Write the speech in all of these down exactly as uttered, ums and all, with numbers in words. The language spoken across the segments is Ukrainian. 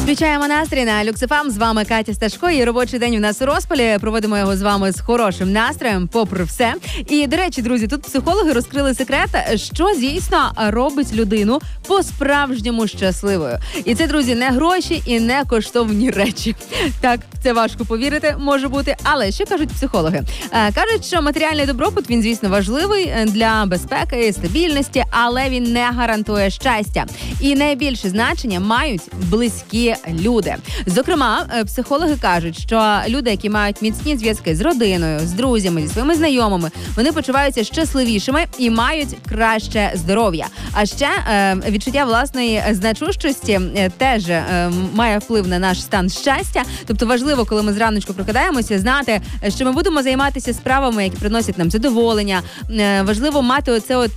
Включаємо настрій на Люкс еф ем. З вами Катя Сташко. І робочий день у нас у розпалі. Проводимо його з вами з хорошим настроєм, попри все. І, до речі, друзі, тут психологи розкрили секрет, що дійсно робить людину по-справжньому щасливою. І це, друзі, не гроші і не коштовні речі. Так, це важко повірити, може бути. Але що кажуть психологи? Кажуть, що матеріальний добробут, він, звісно, важливий для безпеки, стабільності, але він не гарантує щастя. І найбільше значення мають близькі люди. Зокрема, психологи кажуть, що люди, які мають міцні зв'язки з родиною, з друзями, зі своїми знайомими, вони почуваються щасливішими і мають краще здоров'я. А ще відчуття власної значущості теж має вплив на наш стан щастя. Тобто важливо, коли ми зраночку прокидаємося, знати, що ми будемо займатися справами, які приносять нам задоволення. Важливо мати оце от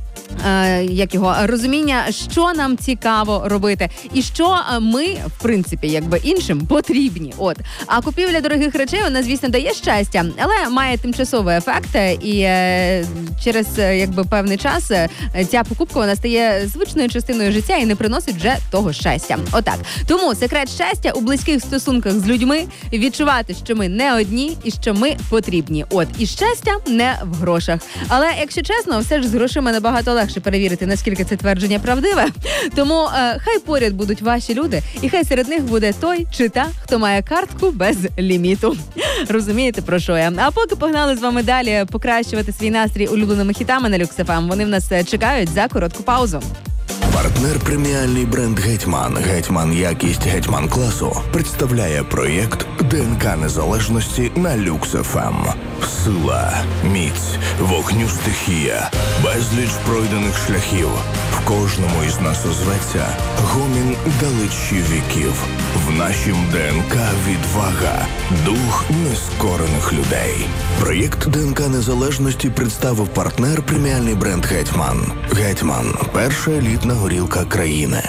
як його розуміння, що нам цікаво робити і що ми, в принципі, якби іншим потрібні. От. А купівля дорогих речей, вона, звісно, дає щастя, але має тимчасовий ефект, і е, через якби певний час ця покупка, вона стає звичною частиною життя і не приносить вже того щастя. Отак. Тому секрет щастя у близьких стосунках з людьми – відчувати, що ми не одні і що ми потрібні. От. І щастя не в грошах. Але, якщо чесно, все ж з грошима набагато легше перевірити, наскільки це твердження правдиве. Тому е, хай поряд будуть ваші люди, і хай серед них буде той чи та, хто має картку без ліміту. Розумієте, про що я? А поки погнали з вами далі покращувати свій настрій улюбленими хітами на Люкс еф ем. Вони в нас чекають за коротку паузу. Партнер преміальний бренд «Гетьман», «Гетьман якість», «Гетьман класу» представляє проєкт ДНК незалежності на Люкс еф ем. Сила, міць, вогню стихія, безліч пройдених шляхів. В кожному із нас озветься гомін далечі віків. В нашім ДНК відвага, дух нескорених людей. Проєкт ДНК незалежності представив партнер преміальний бренд «Гетьман». «Гетьман» – перша елітна горілка країни.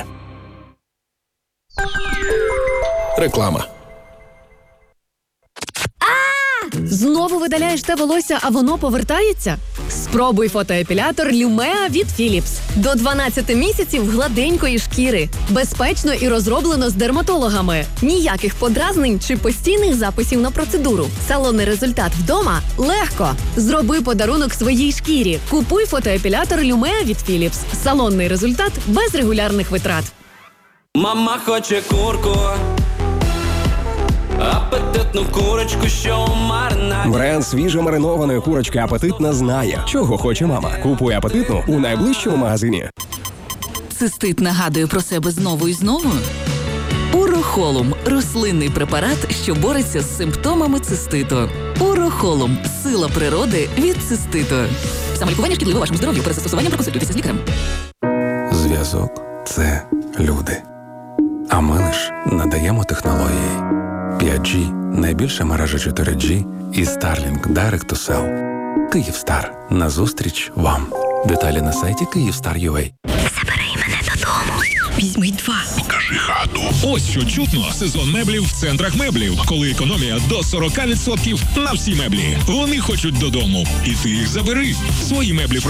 Реклама. Знову видаляєш те волосся, а воно повертається? Спробуй фотоепілятор Lumea від Philips. До дванадцяти місяців гладенької шкіри. Безпечно і розроблено з дерматологами. Ніяких подразнень чи постійних записів на процедуру. Салонний результат вдома – легко. Зроби подарунок своїй шкірі. Купуй фотоепілятор Lumea від Philips. Салонний результат без регулярних витрат. Мама хоче курку, апетитну курочку, що у маринаді. Бренд свіжо маринованої курочки «Апетитна» знає, чого хоче мама. Купуй «Апетитну» у найближчому магазині. Цистит нагадує про себе знову і знову? Урохолум – рослинний препарат, що бореться з симптомами циститу. Урохолум – сила природи від циститу. Самолікування шкідливе вашому здоров'ю. Перед застосуванням проконсультуйтеся з лікарем. Зв'язок – це люди. А ми лиш надаємо технології. п'ять джі – найбільша мережа чотири джі і Starlink Direct to Cell. Київстар. Назустріч вам. Деталі на сайті Київстар крапка ю а. Забери мене додому. Візьми два. Покажи хату. Ось що чутно. Сезон меблів в центрах меблів. Коли економія до сорок відсотків на всі меблі. Вони хочуть додому. І ти їх забери. Свої меблі